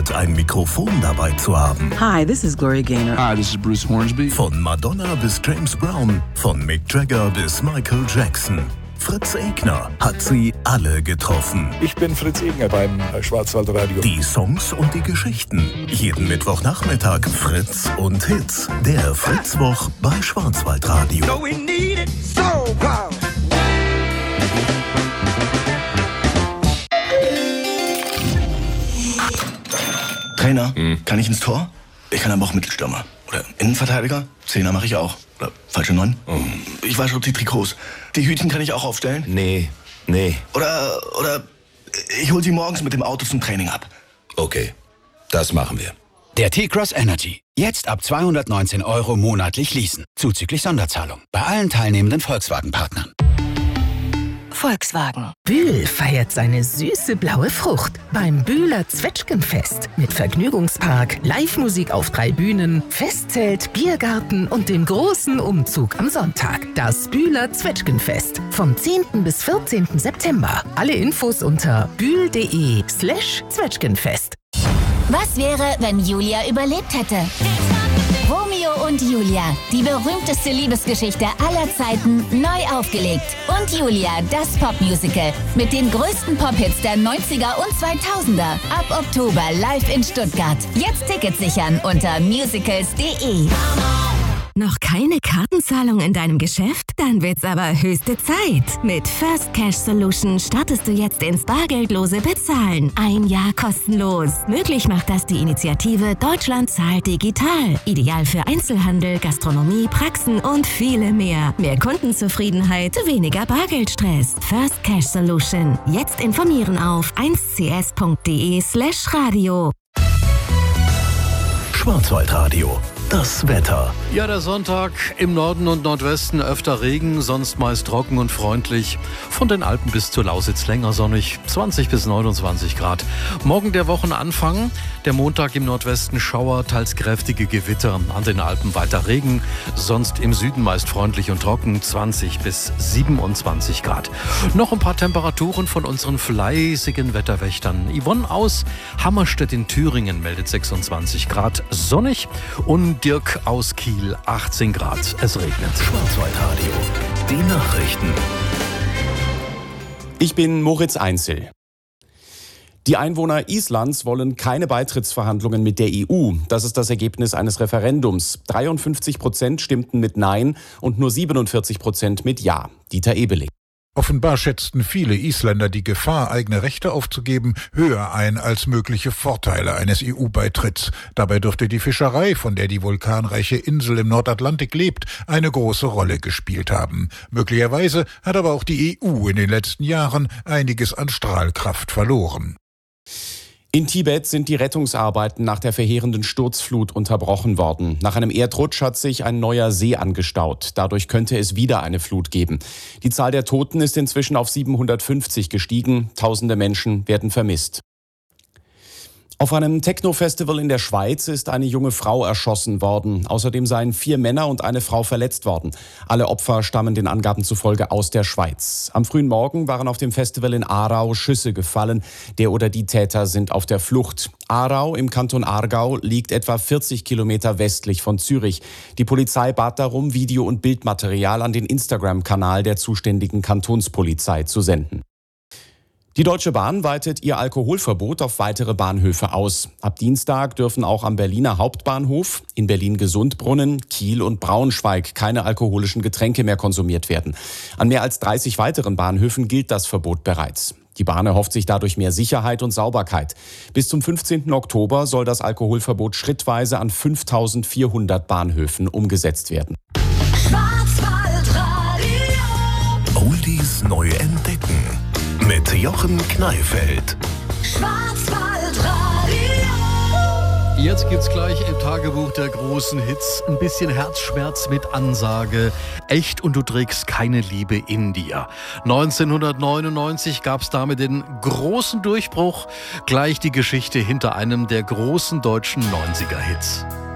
gut, ein Mikrofon dabei zu haben. Hi, this is Gloria Gaynor. Hi, this is Bruce Hornsby. Von Madonna bis James Brown, von Mick Jagger bis Michael Jackson. Fritz Egner hat sie alle getroffen. Ich bin Fritz Egner beim Schwarzwaldradio. Die Songs und die Geschichten. Jeden Mittwochnachmittag Fritz und Hits. Der Fritzwoch bei Schwarzwaldradio. So we need it so proud. Trainer, kann ich ins Tor? Ich kann aber auch Mittelstürmer. Oder Innenverteidiger? Zehner mache ich auch. Oder falsche 9? Ich wasche auch die Trikots. Die Hütchen kann ich auch aufstellen? Nee. Oder ich hol sie morgens mit dem Auto zum Training ab. Okay, das machen wir. Der T-Cross Energy. Jetzt ab 219 € monatlich leasen. Zuzüglich Sonderzahlung. Bei allen teilnehmenden Volkswagen-Partnern. Volkswagen. Bühl feiert seine süße blaue Frucht beim Bühler Zwetschgenfest. Mit Vergnügungspark, Live-Musik auf 3 Bühnen, Festzelt, Biergarten und dem großen Umzug am Sonntag. Das Bühler Zwetschgenfest. Vom 10. bis 14. September. Alle Infos unter bühl.de/Zwetschgenfest. Was wäre, wenn Julia überlebt hätte? Romeo und Julia, die berühmteste Liebesgeschichte aller Zeiten, neu aufgelegt. Und Julia, das Popmusical mit den größten Pop-Hits der 90er und 2000er. Ab Oktober live in Stuttgart. Jetzt Tickets sichern unter musicals.de. Noch keine Kartenzahlung in deinem Geschäft? Dann wird's aber höchste Zeit. Mit First Cash Solution startest du jetzt ins bargeldlose Bezahlen. 1 Jahr kostenlos. Möglich macht das die Initiative Deutschland zahlt digital. Ideal für Einzelhandel, Gastronomie, Praxen und viele mehr. Mehr Kundenzufriedenheit, weniger Bargeldstress. First Cash Solution. Jetzt informieren auf 1cs.de/radio. Schwarzwaldradio. Das Wetter. Ja, der Sonntag im Norden und Nordwesten öfter Regen, sonst meist trocken und freundlich. Von den Alpen bis zur Lausitz länger sonnig, 20 bis 29 Grad. Morgen der Wochenanfang, der Montag im Nordwesten Schauer, teils kräftige Gewitter. An den Alpen weiter Regen, sonst im Süden meist freundlich und trocken, 20 bis 27 Grad. Noch ein paar Temperaturen von unseren fleißigen Wetterwächtern. Yvonne aus Hammerstedt in Thüringen meldet 26 Grad, sonnig, und Dirk aus Kiel 18 Grad. Es regnet. Schwarzwaldradio. Die Nachrichten. Ich bin Moritz Einzel. Die Einwohner Islands wollen keine Beitrittsverhandlungen mit der EU. Das ist das Ergebnis eines Referendums. 53% stimmten mit Nein und nur 47% mit Ja. Dieter Ebeling. Offenbar schätzten viele Isländer die Gefahr, eigene Rechte aufzugeben, höher ein als mögliche Vorteile eines EU-Beitritts. Dabei dürfte die Fischerei, von der die vulkanreiche Insel im Nordatlantik lebt, eine große Rolle gespielt haben. Möglicherweise hat aber auch die EU in den letzten Jahren einiges an Strahlkraft verloren. In Tibet sind die Rettungsarbeiten nach der verheerenden Sturzflut unterbrochen worden. Nach einem Erdrutsch hat sich ein neuer See angestaut. Dadurch könnte es wieder eine Flut geben. Die Zahl der Toten ist inzwischen auf 750 gestiegen. Tausende Menschen werden vermisst. Auf einem Techno-Festival in der Schweiz ist eine junge Frau erschossen worden. Außerdem seien 4 Männer und eine Frau verletzt worden. Alle Opfer stammen den Angaben zufolge aus der Schweiz. Am frühen Morgen waren auf dem Festival in Aarau Schüsse gefallen. Der oder die Täter sind auf der Flucht. Aarau im Kanton Aargau liegt etwa 40 Kilometer westlich von Zürich. Die Polizei bat darum, Video- und Bildmaterial an den Instagram-Kanal der zuständigen Kantonspolizei zu senden. Die Deutsche Bahn weitet ihr Alkoholverbot auf weitere Bahnhöfe aus. Ab Dienstag dürfen auch am Berliner Hauptbahnhof, in Berlin-Gesundbrunnen, Kiel und Braunschweig keine alkoholischen Getränke mehr konsumiert werden. An mehr als 30 weiteren Bahnhöfen gilt das Verbot bereits. Die Bahn erhofft sich dadurch mehr Sicherheit und Sauberkeit. Bis zum 15. Oktober soll das Alkoholverbot schrittweise an 5.400 Bahnhöfen umgesetzt werden. Oldies neu entdecken. Mit Jochen Kneifeld. Jetzt gibt's gleich im Tagebuch der großen Hits ein bisschen Herzschmerz mit Ansage. Echt und du trägst keine Liebe in dir. 1999 gab's damit den großen Durchbruch. Gleich die Geschichte hinter einem der großen deutschen 90er-Hits.